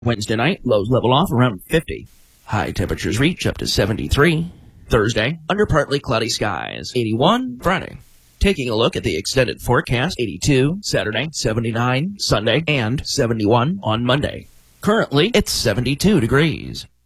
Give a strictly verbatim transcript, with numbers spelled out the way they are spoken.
Wednesday night, lows level off around fifty. High temperatures reach up to seventy-three. Thursday, under partly cloudy skies, eighty-one. Friday. Taking a look at the extended forecast, eighty-two. Saturday, seventy-nine. Sunday, and seventy-one on Monday. Currently, it's seventy-two degrees.